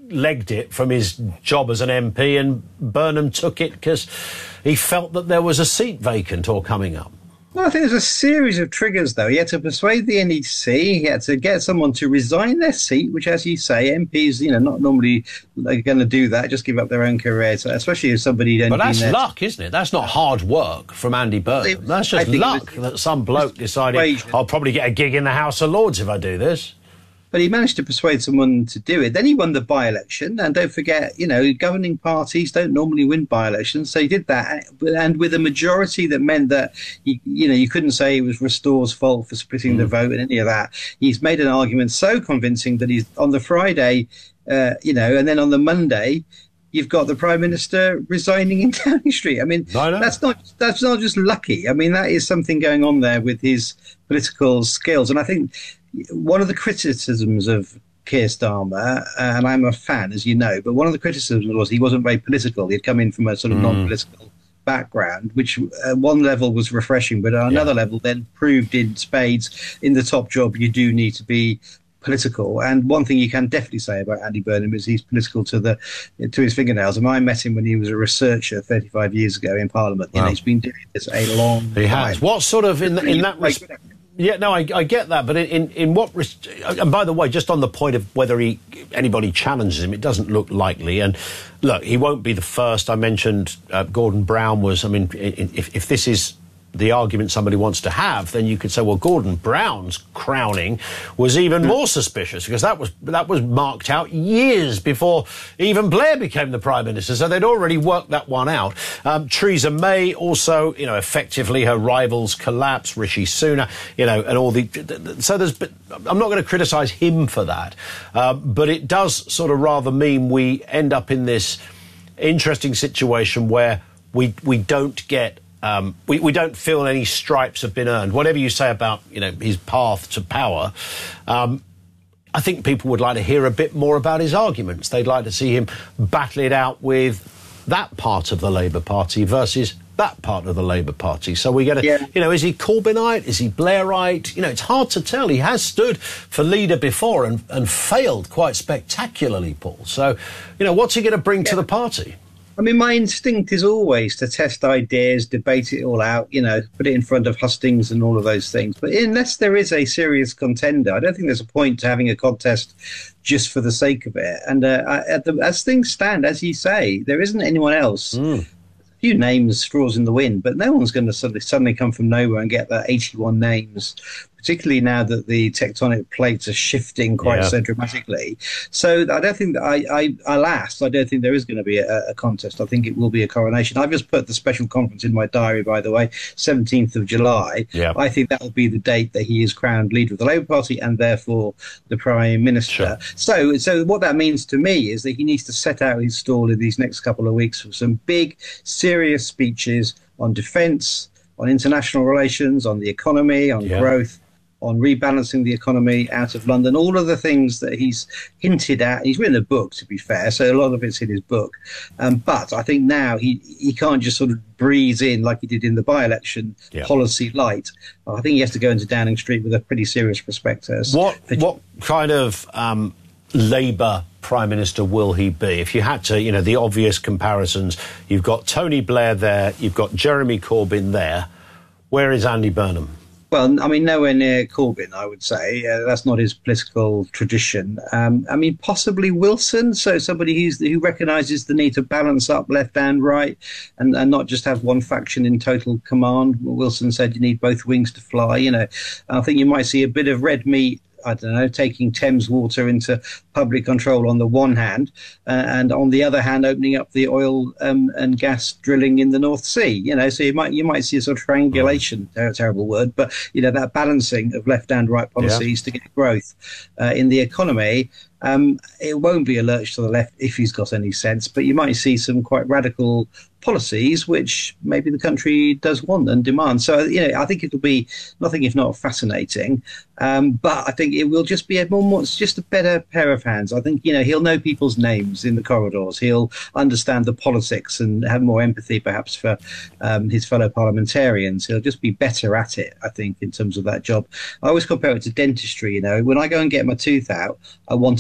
legged it from his job as an M P, and Burnham took it because he felt that there was a seat vacant or coming up.
Well, I think there's a series of triggers, though. He had to persuade the N E C. He had to get someone to resign their seat, which, as you say, M Ps, you know, not normally going to do that, just give up their own career, so, especially if somebody...
But that's luck, isn't it? That's not hard work from Andy Burnham. That's just luck that some bloke decided, I'll probably get a gig in the House of Lords if I do this.
But he managed to persuade someone to do it. Then he won the by-election. And don't forget, you know, governing parties don't normally win by-elections. So he did that. And with a majority that meant that, you, you know, you couldn't say it was Restore's fault for splitting mm. the vote and any of that. He's made an argument so convincing that he's on the Friday, uh, you know, and then on the Monday, you've got the Prime Minister resigning in Downing Street. I mean, I that's not that's not just lucky. I mean, that is something going on there with his political skills. And I think one of the criticisms of Keir Starmer, uh, and I'm a fan, as you know, but one of the criticisms was he wasn't very political. He'd come in from a sort of mm. non-political background, which at one level was refreshing, but at another yeah. level then proved in spades in the top job you do need to be political. And one thing you can definitely say about Andy Burnham is he's political to the to his fingernails. And I met him when he was a researcher thirty-five years ago in Parliament. You wow. know, he's been doing this a long he time. He has.
What sort of, in, in that respect... Yeah, no, I, I get that, but in, in what... Res- and by the way, just on the point of whether he anybody challenges him, it doesn't look likely. And look, he won't be the first. I mentioned uh, Gordon Brown was... I mean, if, if this is the argument somebody wants to have, then you could say, well, Gordon Brown's crowning was even mm. more suspicious because that was that was marked out years before even Blair became the Prime Minister, so they'd already worked that one out. Um, Theresa May also, you know, effectively her rivals collapse, Rishi Sunak, you know, and all the... So there's... I'm not going to criticise him for that, uh, but it does sort of rather mean we end up in this interesting situation where we we don't get... Um, we, we don't feel any stripes have been earned. Whatever you say about, you know, his path to power, um, I think people would like to hear a bit more about his arguments. They'd like to see him battle it out with that part of the Labour Party versus that part of the Labour Party. So we get a, yeah. you know, is he Corbynite? Is he Blairite? You know, it's hard to tell. He has stood for leader before and, and failed quite spectacularly, Paul. So, you know, what's he going to bring yeah. to the party?
I mean, my instinct is always to test ideas, debate it all out, you know, put it in front of hustings and all of those things. But unless there is a serious contender, I don't think there's a point to having a contest just for the sake of it. And uh, at the, as things stand, as you say, there isn't anyone else. Mm. A few names, straws in the wind, but no one's going to suddenly, suddenly come from nowhere and get that eighty-one names, particularly now that the tectonic plates are shifting quite yeah. so dramatically. So I don't think that I, I, alas, I don't think there is going to be a, a contest. I think it will be a coronation. I've just put the special conference in my diary, by the way, seventeenth of July.
Yeah.
I think that will be the date that he is crowned leader of the Labour Party and therefore the Prime Minister.
Sure.
So, so what that means to me is that he needs to set out his stall in these next couple of weeks for some big, serious speeches on defence, on international relations, on the economy, on yeah. growth, on rebalancing the economy out of London, all of the things that he's hinted at. He's written a book, to be fair, so a lot of it's in his book. Um, but I think now he, he can't just sort of breeze in like he did in the by-election
yeah.
policy light. I think he has to go into Downing Street with a pretty serious prospectus.
What, what kind of um, Labour Prime Minister will he be? If you had to, you know, the obvious comparisons, you've got Tony Blair there, you've got Jeremy Corbyn there. Where is Andy Burnham?
Well, I mean, nowhere near Corbyn, I would say. Uh, that's not his political tradition. Um, I mean, possibly Wilson, so somebody who's, who recognises the need to balance up left and right and, and not just have one faction in total command. Wilson said you need both wings to fly, you know. I think you might see a bit of red meat, I don't know, taking Thames Water into public control on the one hand, uh, and on the other hand, opening up the oil um, and gas drilling in the North Sea. You know, so you might you might see a sort of triangulation, oh. terrible word, but you know that balancing of left and right policies yeah. to get growth uh, in the economy. Um, it won't be a lurch to the left if he's got any sense, but you might see some quite radical policies which maybe the country does want and demand. So, you know, I think it'll be nothing if not fascinating. Um, but I think it will just be a more, more, it's just a better pair of hands. I think, you know, he'll know people's names in the corridors. He'll understand the politics and have more empathy perhaps for um, his fellow parliamentarians. He'll just be better at it, I think, in terms of that job. I always compare it to dentistry, you know. When I go and get my tooth out, I want to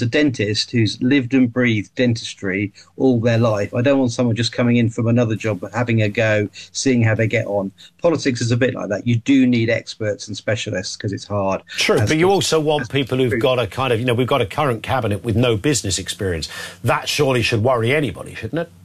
a dentist who's lived and breathed dentistry all their life. I don't want someone just coming in from another job, but having a go, seeing how they get on. Politics is a bit like that. You do need experts and specialists because it's hard.
True, but you also want people who've got a kind of, you know, we've got a current cabinet with no business experience. That surely should worry anybody, shouldn't it?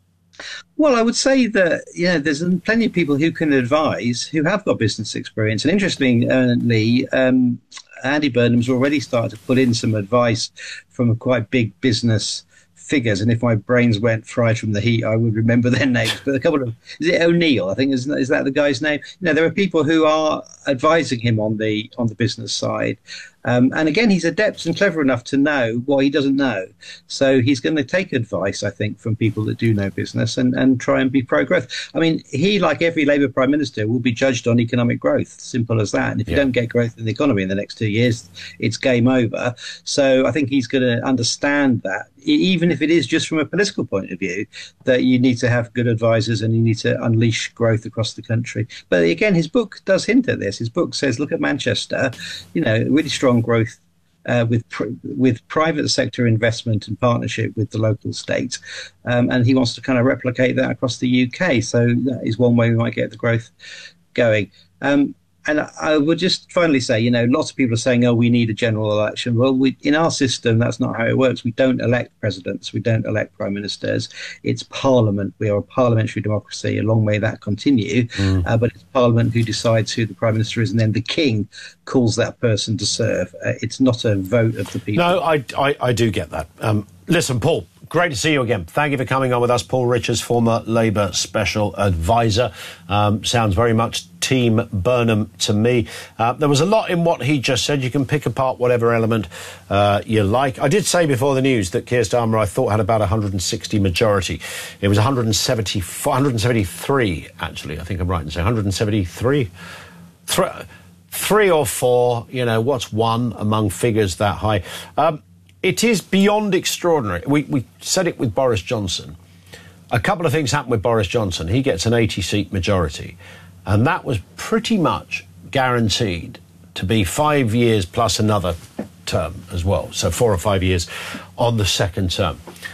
Well, I would say that, you know, there's plenty of people who can advise who have got business experience. And interestingly, um, Andy Burnham's already started to put in some advice from a quite big business figures. And if my brains went fried from the heat, I would remember their names. But a couple of, is it O'Neill? I think, is, is that the guy's name? You know, there are people who are advising him on the on the business side. Um, and again, he's adept and clever enough to know what he doesn't know. So he's going to take advice, I think, from people that do know business and, and try and be pro-growth. I mean, he, like every Labour Prime Minister, will be judged on economic growth. Simple as that. And if you yeah. don't get growth in the economy in the next two years, it's game over. So I think he's going to understand that, even if it is just from a political point of view, that you need to have good advisors and you need to unleash growth across the country. But again, his book does hint at this. His book says, look at Manchester, you know, really strong growth uh, with pr- with private sector investment and partnership with the local state. Um, and he wants to kind of replicate that across the U K. So that is one way we might get the growth going. Um, And I would just finally say, you know, lots of people are saying, oh, we need a general election. Well, we, in our system, that's not how it works. We don't elect presidents. We don't elect prime ministers. It's Parliament. We are a parliamentary democracy. A long may that continue. Mm. Uh, but it's Parliament who decides who the prime minister is. And then the king calls that person to serve. Uh, it's not a vote of the people.
No, I, I, I do get that. Um, listen, Paul, great to see you again. Thank you for coming on with us. Paul Richards, former Labour Special Advisor. Um, sounds very much Team Burnham to me. Uh, there was a lot in what he just said. You can pick apart whatever element uh, you like. I did say before the news that Keir Starmer, I thought, had about one hundred sixty majority. It was one hundred seventy-four, one hundred seventy-three, actually. I think I'm right in saying one hundred seventy-three. Three, three or four, you know, what's one among figures that high? Um, It is beyond extraordinary. We, we said it with Boris Johnson. A couple of things happened with Boris Johnson. He gets an eighty-seat majority, and that was pretty much guaranteed to be five years plus another term as well. So four or five years on the second term.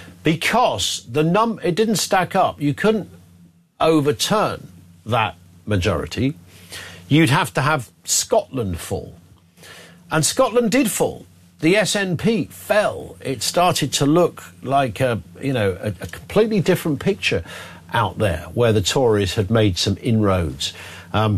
Because the num it didn't stack up. You couldn't overturn that majority. You'd have to have Scotland fall. And Scotland did fall. The S N P fell. It started to look like a, you know, a, a completely different picture out there, where the Tories had made some inroads. Um,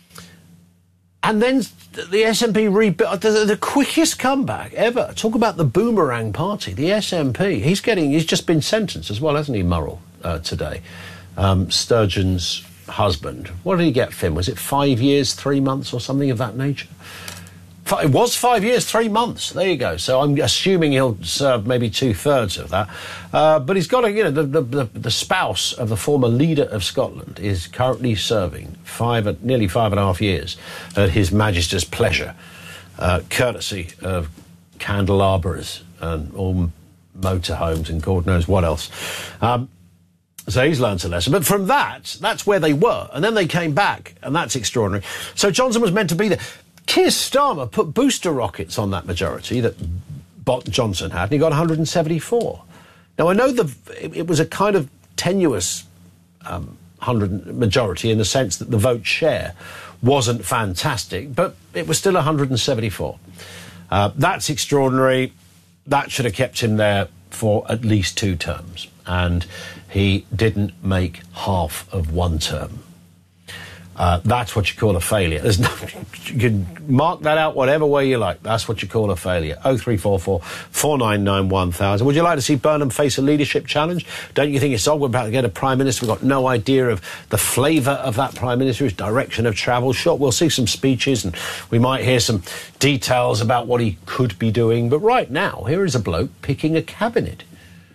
and then the S N P rebuilt, the, the quickest comeback ever. Talk about the boomerang party, the S N P. He's getting, he's just been sentenced as well, hasn't he, Murrell, uh, today? Um, Sturgeon's husband. What did he get, Finn? Was it five years, three months or something of that nature? It was five years, three months. There you go. So I'm assuming he'll serve maybe two-thirds of that. Uh, but he's got a, you know, the, the, the spouse of the former leader of Scotland is currently serving five, nearly five and a half years at His Majesty's pleasure, uh, courtesy of candelabras and all motorhomes and God knows what else. Um, So he's learned a lesson. But from that, that's where they were. And then they came back, and that's extraordinary. So Johnson was meant to be there. Keir Starmer put booster rockets on that majority that Bot Johnson had, and he got one hundred seventy-four. Now, I know the it, it was a kind of tenuous um, one hundred majority in the sense that the vote share wasn't fantastic, but it was still one hundred seventy-four. Uh, that's extraordinary. That should have kept him there for at least two terms, and he didn't make half of one term. Uh, that's what you call a failure. There's no, you can mark that out whatever way you like. That's what you call a failure. oh three four four, four nine nine, one thousand. Would you like to see Burnham face a leadership challenge? Don't you think it's odd we're about to get a Prime Minister? We've got no idea of the flavour of that Prime Minister, his direction of travel. Sure, we'll see some speeches and we might hear some details about what he could be doing. But right now, here is a bloke picking a cabinet.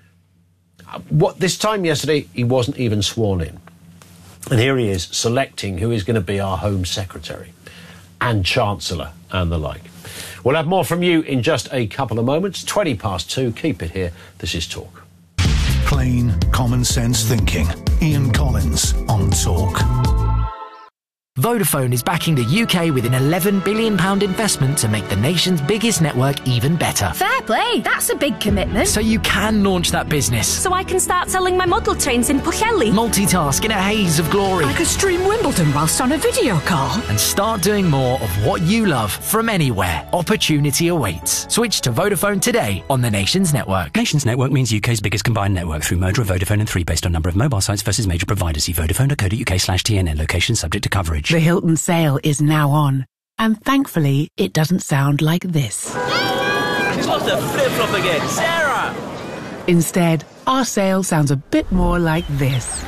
What this time yesterday, he wasn't even sworn in. And here he is selecting who is going to be our Home Secretary and Chancellor and the like. We'll have more from you in just a couple of moments. twenty past two. Keep it here. This is Talk.
Plain common sense thinking. Ian Collins on Talk.
Vodafone is backing the U K with an eleven billion pounds investment to make the nation's biggest network even better.
Fair play, that's a big commitment.
So you can launch that business.
So I can start selling my model trains in Pwllheli.
Multitask in a haze of glory.
I could stream Wimbledon whilst on a video call.
And start doing more of what you love from anywhere. Opportunity awaits. Switch to Vodafone today on the Nations Network.
Nations Network means U K's biggest combined network through Modra, Vodafone and three based on number of mobile sites versus major providers. See vodafone.co.uk slash TNN. Location subject to coverage.
The Hilton sale is now on. And thankfully, it doesn't sound like this.
She's lost her flip-flop again. Sarah!
Instead, our sale sounds a bit more like this.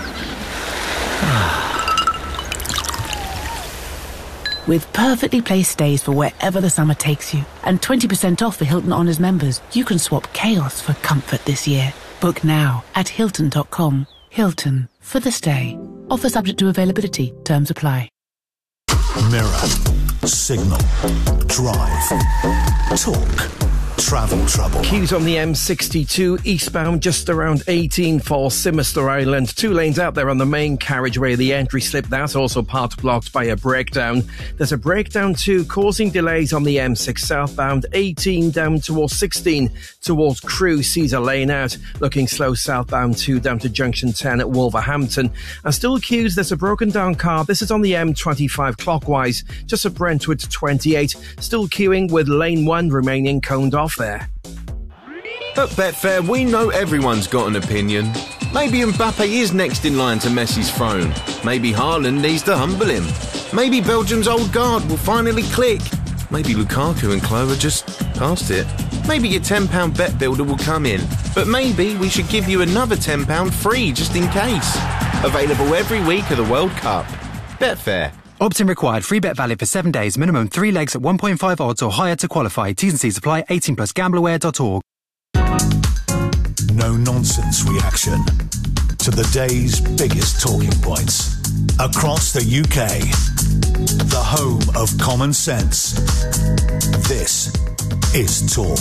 With perfectly placed stays for wherever the summer takes you, and twenty percent off for Hilton Honors members, you can swap chaos for comfort this year. Book now at Hilton dot com. Hilton, for the stay. Offer subject to availability. Terms apply.
Mirror, Signal, Drive, Talk, Travel Trouble.
Queues on the M sixty-two eastbound just around eighteen for Simister Island. Two lanes out there on the main carriageway. The entry slip, that's also part blocked by a breakdown. There's a breakdown too, causing delays on the M six southbound, eighteen down towards sixteen towards Crewe, Caesar Lane out. Looking slow southbound two down to junction ten at Wolverhampton. And still queues, there's a broken down car. This is on the M twenty-five clockwise, just at Brentwood twenty-eight. Still queuing with lane one remaining coned off there.
At Betfair, we know everyone's got an opinion. Maybe Mbappe is next in line to Messi's throne. Maybe Haaland needs to humble him. Maybe Belgium's old guard will finally click. Maybe Lukaku and Chloe are just past it. Maybe your ten pound bet builder will come in. But maybe we should give you another ten pounds free just in case. Available every week of the World Cup. Betfair.
Opt-in required. Free bet valid for seven days. Minimum three legs at one point five odds or higher to qualify. T's and C's apply. eighteen plus gambleaware dot org.
No nonsense reaction to the day's biggest talking points across the U K. The home of common sense. This is Talk.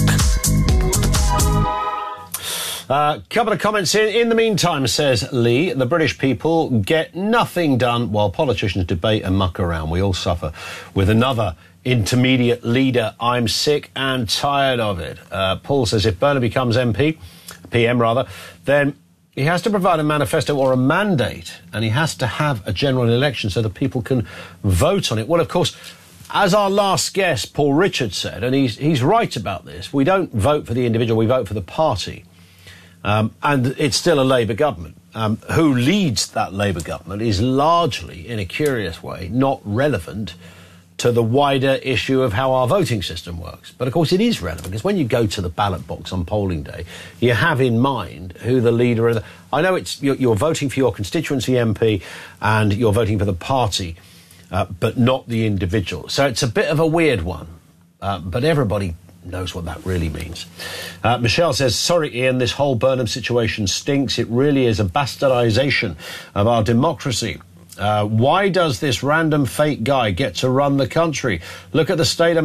A uh, couple of comments in. In the meantime, says Lee, the British people get nothing done while politicians debate and muck around. We all suffer with another intermediate leader. I'm sick and tired of it. Uh, Paul says if Bernard becomes M P, P M rather, then he has to provide a manifesto or a mandate, and he has to have a general election so that people can vote on it. Well, of course, as our last guest, Paul Richards, said, and he's, he's right about this, we don't vote for the individual, we vote for the party. Um, and it's still a Labour government. Um, who leads that Labour government is largely, in a curious way, not relevant to the wider issue of how our voting system works. But, of course, it is relevant, because when you go to the ballot box on polling day, you have in mind who the leader is. I know it's you're, you're voting for your constituency M P and you're voting for the party, uh, but not the individual. So it's a bit of a weird one, uh, but everybody knows what that really means. Uh, Michelle says, sorry, Ian, this whole Burnham situation stinks. It really is a bastardisation of our democracy. Uh, why does this random fake guy get to run the country? Look at the state of